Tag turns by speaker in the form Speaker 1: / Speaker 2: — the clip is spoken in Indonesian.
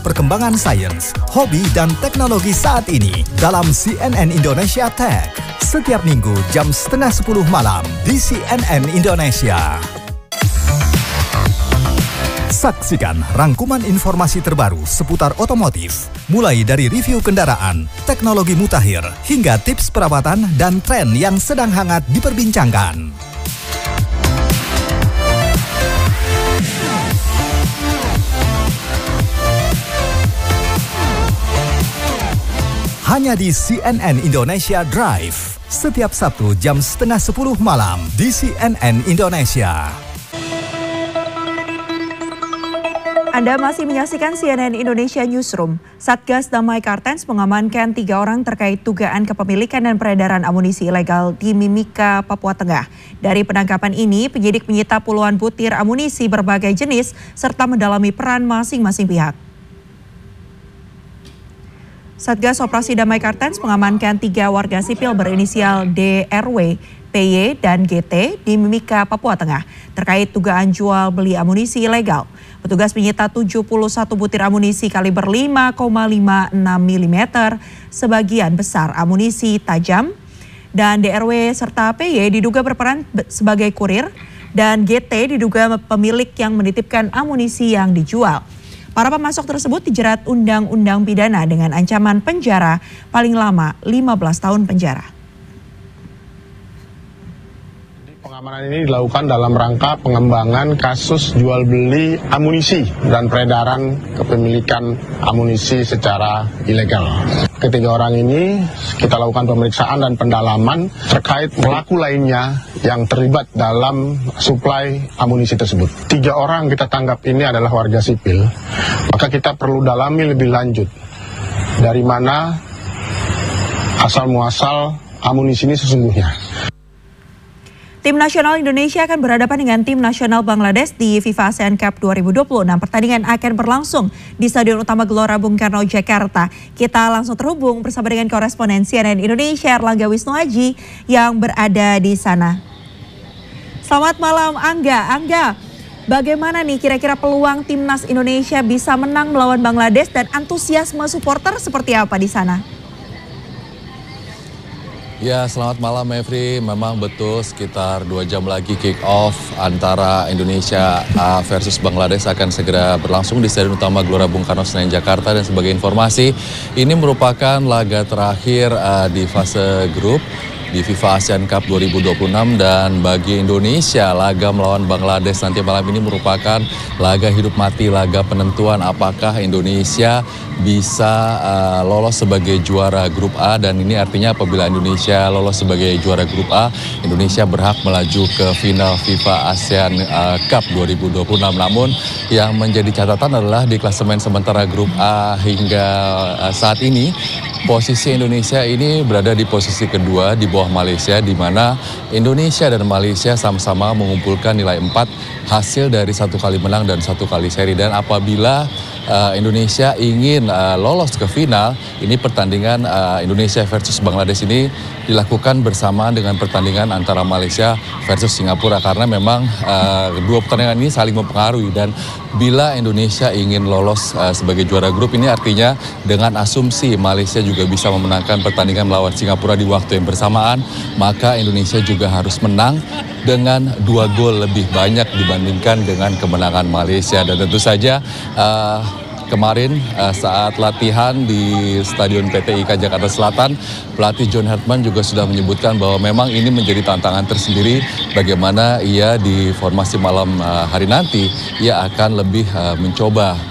Speaker 1: Perkembangan sains, hobi, dan teknologi saat ini dalam CNN Indonesia Tech. Setiap minggu jam 9:30 malam di CNN Indonesia. Saksikan rangkuman informasi terbaru seputar otomotif, mulai dari review kendaraan, teknologi mutakhir, hingga tips perawatan dan tren yang sedang hangat diperbincangkan. Hanya di CNN Indonesia Drive, setiap Sabtu jam 9:30 malam di CNN Indonesia.
Speaker 2: Anda masih menyaksikan CNN Indonesia Newsroom. Satgas Damai Kartens mengamankan 3 orang terkait dugaan kepemilikan dan peredaran amunisi ilegal di Mimika, Papua Tengah. Dari penangkapan ini, penyidik menyita puluhan butir amunisi berbagai jenis serta mendalami peran masing-masing pihak. Satgas Operasi Damai Kartens mengamankan 3 warga sipil berinisial DRW, PY, dan GT di Mimika, Papua Tengah terkait dugaan jual beli amunisi ilegal. Petugas menyita 71 butir amunisi kaliber 5,56 mm, sebagian besar amunisi tajam, dan DRW serta PY diduga berperan sebagai kurir, dan GT diduga pemilik yang menitipkan amunisi yang dijual. Para pemasok tersebut dijerat Undang-Undang Pidana dengan ancaman penjara paling lama 15 tahun penjara.
Speaker 3: Pengamanan ini dilakukan dalam rangka pengembangan kasus jual beli amunisi dan peredaran kepemilikan amunisi secara ilegal. Ketiga orang ini kita lakukan pemeriksaan dan pendalaman terkait pelaku lainnya yang terlibat dalam suplai amunisi tersebut. 3 orang kita tangkap ini adalah warga sipil, maka kita perlu dalami lebih lanjut dari mana asal muasal amunisi ini sesungguhnya.
Speaker 2: Tim nasional Indonesia akan berhadapan dengan tim nasional Bangladesh di FIFA ASEAN Cup 2026. Pertandingan akan berlangsung di Stadion Utama Gelora Bung Karno, Jakarta. Kita langsung terhubung bersama dengan koresponden CNN Indonesia Erlangga Wisnuaji yang berada di sana. Selamat malam Angga. Angga, bagaimana nih kira-kira peluang timnas Indonesia bisa menang melawan Bangladesh dan antusiasme supporter seperti apa di sana?
Speaker 4: Ya, selamat malam Mevri. Memang betul sekitar 2 jam lagi kick off antara Indonesia versus Bangladesh akan segera berlangsung di Stadion Utama Gelora Bung Karno, Senayan, Jakarta. Dan sebagai informasi, ini merupakan laga terakhir di fase grup di FIFA ASEAN Cup 2026, dan bagi Indonesia laga melawan Bangladesh nanti malam ini merupakan laga hidup mati, laga penentuan apakah Indonesia bisa lolos sebagai juara grup A. Dan ini artinya apabila Indonesia lolos sebagai juara grup A, Indonesia berhak melaju ke final FIFA ASEAN Cup 2026. Namun yang menjadi catatan adalah di klasemen sementara grup A hingga saat ini posisi Indonesia ini berada di posisi kedua di bawah Malaysia, di mana Indonesia dan Malaysia sama-sama mengumpulkan nilai 4 hasil dari 1 kali menang dan 1 kali seri. Dan apabila Indonesia ingin lolos ke final, ini pertandingan Indonesia versus Bangladesh ini dilakukan bersamaan dengan pertandingan antara Malaysia versus Singapura, karena memang 2 pertandingan ini saling mempengaruhi. Dan bila Indonesia ingin lolos sebagai juara grup, ini artinya dengan asumsi Malaysia juga bisa memenangkan pertandingan melawan Singapura di waktu yang bersamaan, maka Indonesia juga harus menang dengan 2 gol lebih banyak dibandingkan dengan kemenangan Malaysia. Dan tentu saja kemarin saat latihan di Stadion PT IKA Jakarta Selatan, pelatih John Hartman juga sudah menyebutkan bahwa memang ini menjadi tantangan tersendiri bagaimana ia di formasi malam hari nanti ia akan lebih mencoba